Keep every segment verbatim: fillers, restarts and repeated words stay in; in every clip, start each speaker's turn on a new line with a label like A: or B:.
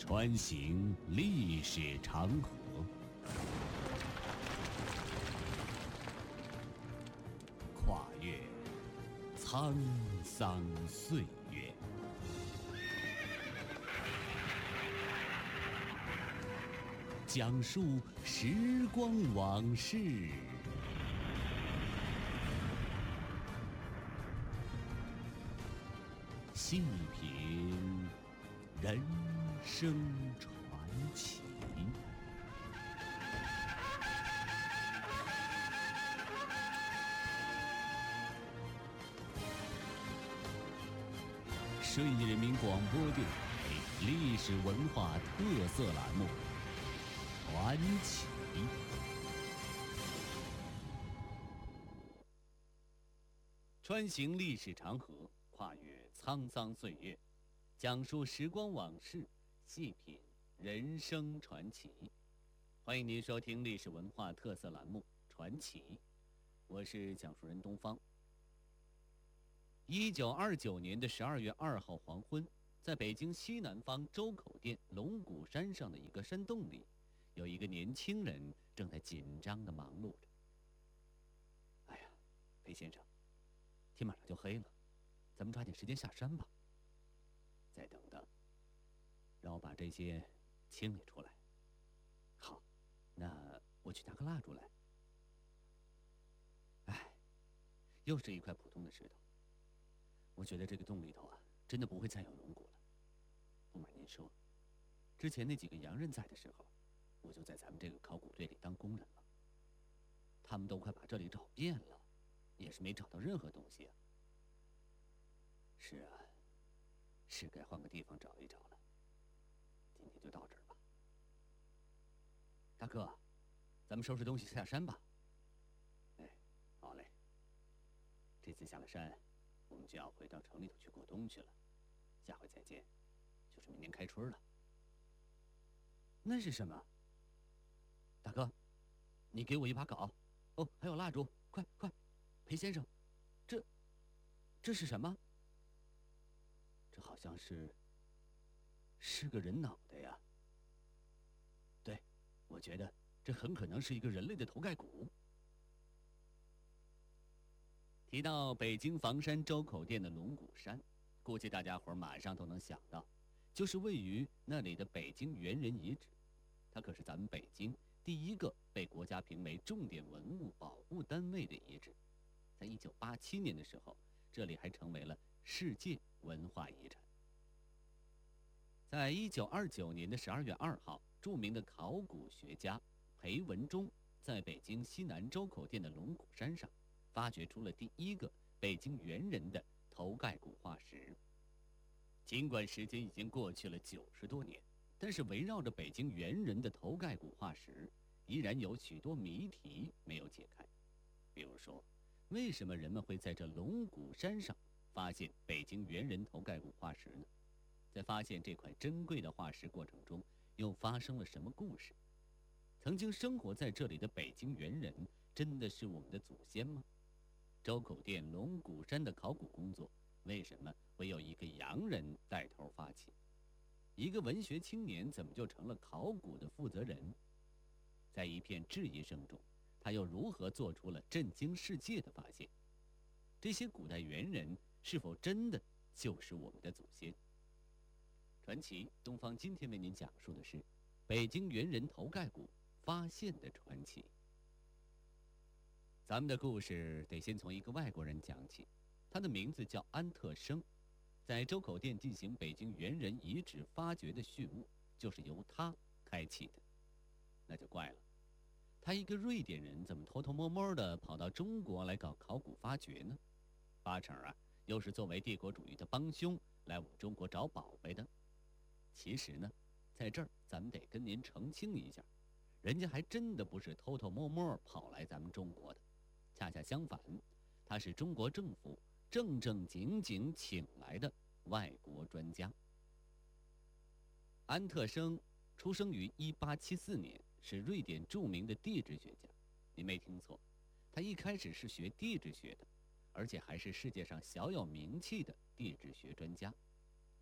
A: 穿行历史长河，跨越沧桑岁月，讲述时光往事，细品人生传奇。顺义人民广播电台历史文化特色栏目《传奇》。穿行历史长河，跨越沧桑岁月，讲述时光往事，细品人生传奇。欢迎您收听历史文化特色栏目《传奇》，我是讲述人东方。一九二九年的十二月二号黄昏，在北京西南方周口店龙骨山上的一个山洞里，有一个年轻人正在紧张地忙碌着。哎呀，裴先生，天马上就黑了，咱们抓紧时间下山吧。再等等，让我把这些清理出来。好，那我去拿个蜡烛来。哎，又是一块普通的石头。我觉得这个洞里头啊，真的不会再有龙骨了。不瞒您说，之前那几个洋人在的时候，我就在咱们这个考古队里当工人了。他们都快把这里找遍了，也是没找到任何东西啊。是啊，是该换个地方找一找了。今天就到这儿吧。大哥，咱们收拾东西下山吧。哎，好嘞。这次下了山，我们就要回到城里头去过冬去了。下回再见，就是明年开春了。那是什么？大哥，你给我一把镐。哦，还有蜡烛，快快！裴先生，这这是什么？这好像是是个人脑袋呀。对，我觉得这很可能是一个人类的头盖骨。提到北京房山周口店的龙骨山，估计大家伙马上都能想到，就是位于那里的北京猿人遗址。它可是咱们北京第一个被国家评为重点文物保护单位的遗址。在一九八七年的时候，这里还成为了世界文化遗产。在一九二九年的十二月二号，著名的考古学家裴文中在北京西南周口店的龙骨山上发掘出了第一个北京猿人的头盖骨化石。尽管时间已经过去了九十多年，但是围绕着北京猿人的头盖骨化石，依然有许多谜题没有解开。比如说，为什么人们会在这龙骨山上发现北京猿人头盖骨化石呢？在发现这块珍贵的化石过程中，又发生了什么故事？曾经生活在这里的北京猿人，真的是我们的祖先吗？周口店龙骨山的考古工作，为什么会有一个洋人带头发起？一个文学青年怎么就成了考古的负责人？在一片质疑声中，他又如何做出了震惊世界的发现？这些古代猿人是否真的就是我们的祖先？传奇东方今天为您讲述的是北京猿人头盖骨发现的传奇。咱们的故事得先从一个外国人讲起，他的名字叫安特生。在周口店进行北京猿人遗址发掘的序幕，就是由他开启的。那就怪了，他一个瑞典人怎么偷偷摸摸的跑到中国来搞考古发掘呢？八成啊，又是作为帝国主义的帮凶来我们中国找宝贝的。其实呢，在这儿咱们得跟您澄清一下，人家还真的不是偷偷摸摸跑来咱们中国的，恰恰相反，他是中国政府正正经经请来的外国专家。安特生出生于一八七四年，是瑞典著名的地质学家。你没听错，他一开始是学地质学的，而且还是世界上小有名气的地质学专家。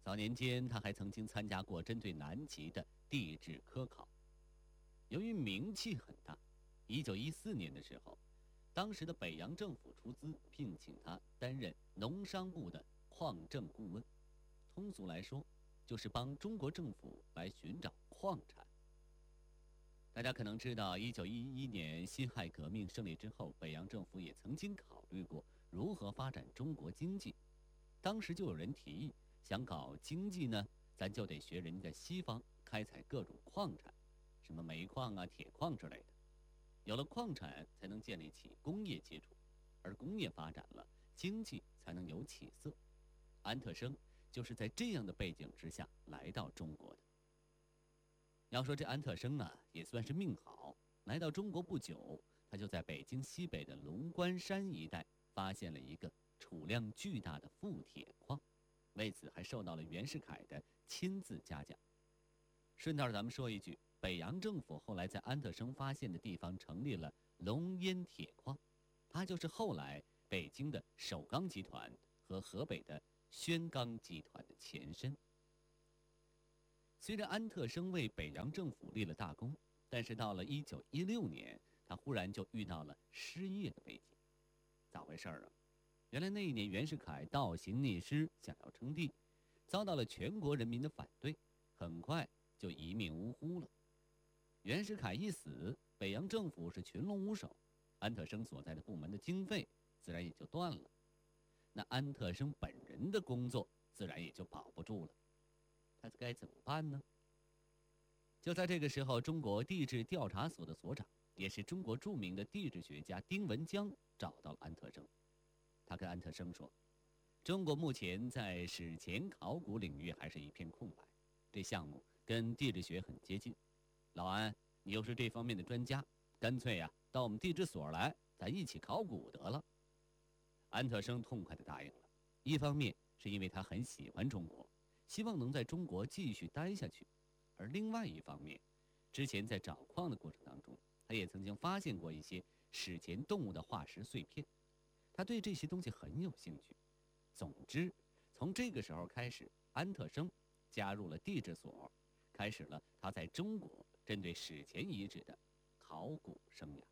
A: 早年间，他还曾经参加过针对南极的地质科考。由于名气很大，一九一四年的时候，当时的北洋政府出资聘请他担任农商部的矿政顾问。通俗来说，就是帮中国政府来寻找矿产。大家可能知道，一九一一年辛亥革命胜利之后，北洋政府也曾经考虑过如何发展中国经济。当时就有人提议，想搞经济呢，咱就得学人家西方开采各种矿产，什么煤矿啊、铁矿之类的。有了矿产，才能建立起工业基础，而工业发展了，经济才能有起色。安特生就是在这样的背景之下来到中国的。要说这安特生啊，也算是命好。来到中国不久，他就在北京西北的龙关山一带发现了一个储量巨大的富铁矿，为此还受到了袁世凯的亲自嘉奖。顺道咱们说一句，北洋政府后来在安特生发现的地方成立了龙烟铁矿，它就是后来北京的首钢集团和河北的宣钢集团的前身。虽然安特生为北洋政府立了大功，但是到了一九一六年，他忽然就遇到了失业的危机。咋回事啊？原来那一年袁世凯倒行逆施，想要称帝，遭到了全国人民的反对，很快就一命呜呼了。袁世凯一死，北洋政府是群龙无首，安特生所在的部门的经费自然也就断了，那安特生本人的工作自然也就保不住了。他该怎么办呢？就在这个时候，中国地质调查所的所长，也是中国著名的地质学家丁文江找到了安特生。他跟安特生说，中国目前在史前考古领域还是一片空白，这项目跟地质学很接近。老安，你又是这方面的专家，干脆呀、啊、到我们地质所来，咱一起考古得了。安特生痛快地答应了，一方面是因为他很喜欢中国，希望能在中国继续待下去，而另外一方面，之前在找矿的过程当中，他也曾经发现过一些史前动物的化石碎片，他对这些东西很有兴趣。总之，从这个时候开始，安特生加入了地质所，开始了他在中国针对史前遗址的考古生涯。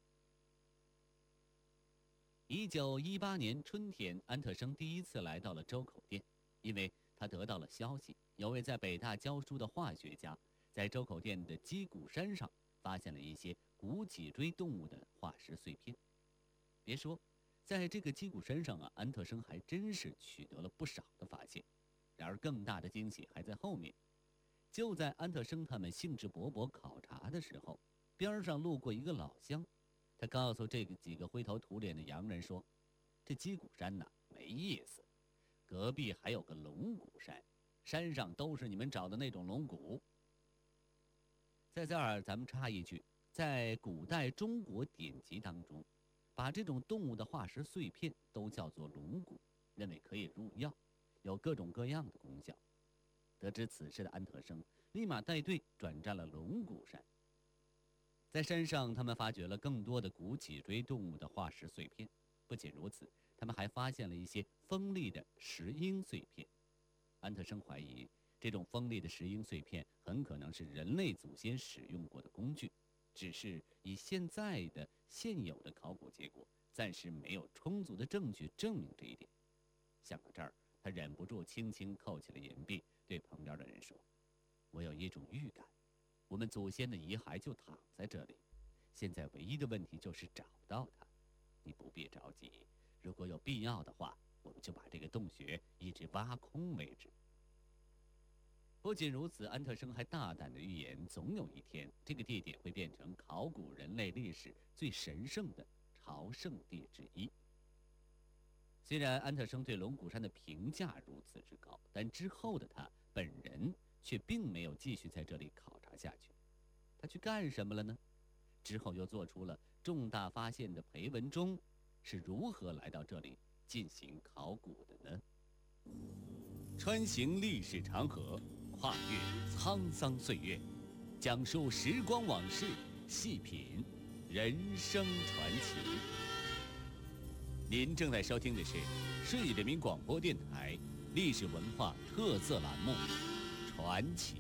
A: 一九一八年春天，安特生第一次来到了周口店，因为他得到了消息，有位在北大教书的化学家在周口店的鸡骨山上发现了一些古脊椎动物的化石碎片。别说，在这个鸡骨山上啊，安特生还真是取得了不少的发现。然而更大的惊喜还在后面。就在安特生他们兴致勃勃考察的时候，边上路过一个老乡，他告诉这个几个灰头土脸的洋人说，这鸡骨山呐没意思，隔壁还有个龙骨山，山上都是你们找的那种龙骨。在这儿咱们插一句，在古代中国典籍当中，把这种动物的化石碎片都叫做龙骨，认为可以入药，有各种各样的功效。得知此事的安特生立马带队转战了龙骨山。在山上，他们发掘了更多的古脊椎动物的化石碎片。不仅如此，他们还发现了一些锋利的石英碎片。安特生怀疑，这种锋利的石英碎片很可能是人类祖先使用过的工具，只是以现在的现有的考古结果，暂时没有充足的证据证明这一点。想到这儿，他忍不住轻轻扣起了岩壁，对旁边的人说，我有一种预感，我们祖先的遗骸就躺在这里，现在唯一的问题就是找到它。你不必着急，如果有必要的话，我们就把这个洞穴一直挖空为止。不仅如此，安特生还大胆地预言，总有一天这个地点会变成考古人类历史最神圣的朝圣地之一。虽然安特生对龙骨山的评价如此之高，但之后的他本人却并没有继续在这里考察下去。他去干什么了呢？之后又做出了重大发现的裴文中是如何来到这里进行考古的呢？穿行历史长河，跨越沧桑岁月，讲述时光往事，细品人生传奇。您正在收听的是顺义人民广播电台历史文化特色栏目《传奇》。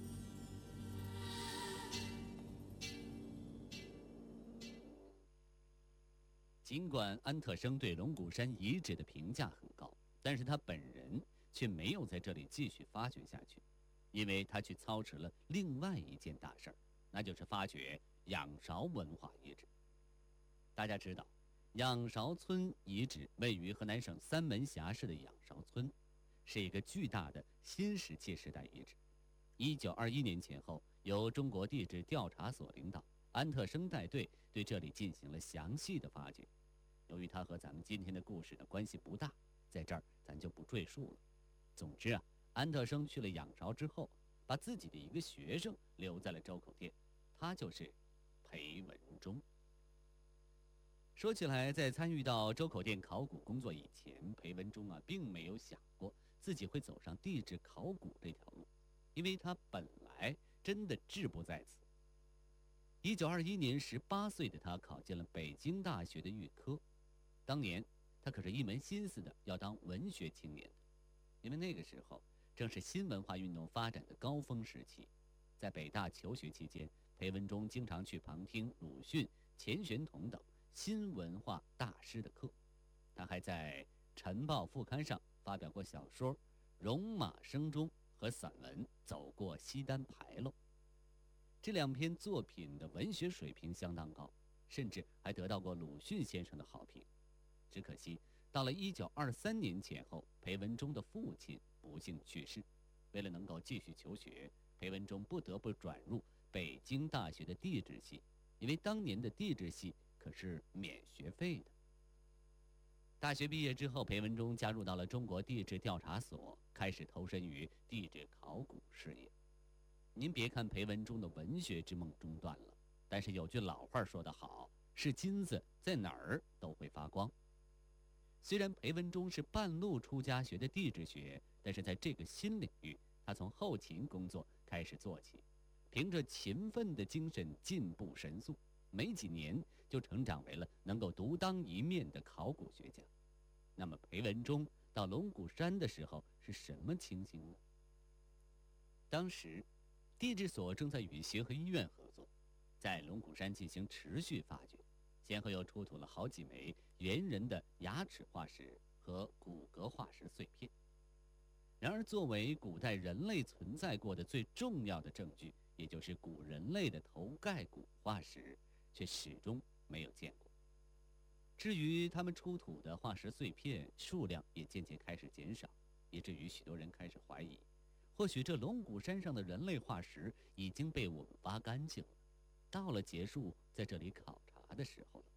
A: 尽管安特生对龙骨山遗址的评价很高，但是他本人却没有在这里继续发掘下去，因为他去操持了另外一件大事儿，那就是发掘仰韶文化遗址。大家知道，仰韶村遗址位于河南省三门峡市的仰韶村，是一个巨大的新石器时代遗址。一九二一年前后，由中国地质调查所领导，安特生带队对这里进行了详细的发掘。由于它和咱们今天的故事的关系不大，在这儿咱就不赘述了。总之啊，安特生去了仰韶之后，把自己的一个学生留在了周口店，他就是裴文中。说起来，在参与到周口店考古工作以前，裴文中啊，并没有想过自己会走上地质考古这条路，因为他本来真的志不在此。一九二一年，十八岁的他考进了北京大学的预科。当年他可是一门心思的要当文学青年的，因为那个时候正是新文化运动发展的高峰时期。在北大求学期间，裴文中经常去旁听鲁迅、钱玄同等新文化大师的课。他还在《晨报》副刊上发表过小说《戎马生中》和散文《走过西单牌楼》。这两篇作品的文学水平相当高，甚至还得到过鲁迅先生的好评。只可惜，到了一九二三年前后，裴文中的父亲不幸去世。为了能够继续求学，裴文中不得不转入北京大学的地质系，因为当年的地质系可是免学费的。大学毕业之后，裴文中加入到了中国地质调查所，开始投身于地质考古事业。您别看裴文中的文学之梦中断了，但是有句老话说得好，是金子在哪儿都会发光。虽然裴文中是半路出家学的地质学，但是在这个新领域，他从后勤工作开始做起，凭着勤奋的精神进步神速，没几年就成长为了能够独当一面的考古学家。那么裴文中到龙骨山的时候是什么情形呢？当时地质所正在与协和医院合作，在龙骨山进行持续发掘，先后又出土了好几枚猿人的牙齿化石和骨骼化石碎片。然而，作为古代人类存在过的最重要的证据，也就是古人类的头盖骨化石，却始终没有见过。至于他们出土的化石碎片数量也渐渐开始减少，以至于许多人开始怀疑，或许这龙骨山上的人类化石已经被我们挖干净了，到了结束在这里考察的时候了。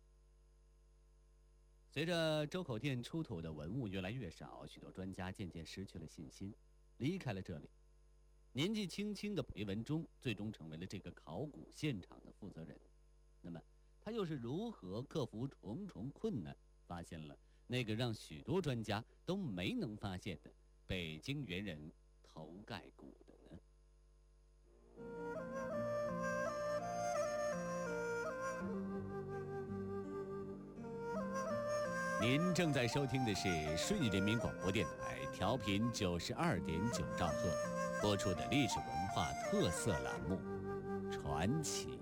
A: 随着周口店出土的文物越来越少，许多专家渐渐失去了信心，离开了这里。年纪轻轻的裴文中最终成为了这个考古现场的负责人。那么他又是如何克服重重困难，发现了那个让许多专家都没能发现的北京猿人头盖骨的呢？您正在收听的是顺义人民广播电台调频九十二点九兆赫播出的历史文化特色栏目《传奇》。